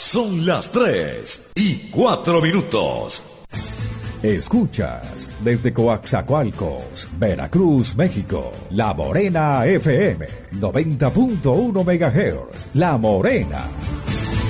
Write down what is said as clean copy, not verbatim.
Son las 3:04. Escuchas desde Coaxacualcos, Veracruz, México, La Morena FM, 90.1 MHz, La Morena.